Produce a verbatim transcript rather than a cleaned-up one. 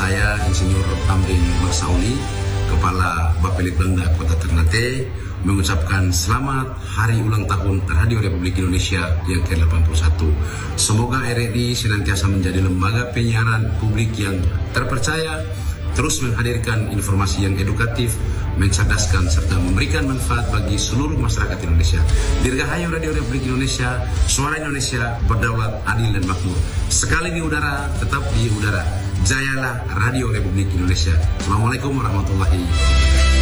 Saya Insinyur Tamrin Marsauli, Kepala Bapelitbangda Kota Ternate, mengucapkan selamat hari ulang tahun Radio Republik Indonesia yang ke delapan puluh satu. Semoga R R I senantiasa menjadi lembaga penyiaran publik yang terpercaya, terus menghadirkan informasi yang edukatif, mencerdaskan, serta memberikan manfaat bagi seluruh masyarakat Indonesia. Dirgahayu Radio Republik Indonesia, suara Indonesia, berdaulat, adil, dan makmur. Sekali di udara, tetap di udara. Jayalah Radio Republik Indonesia. Assalamualaikum warahmatullahi wabarakatuh.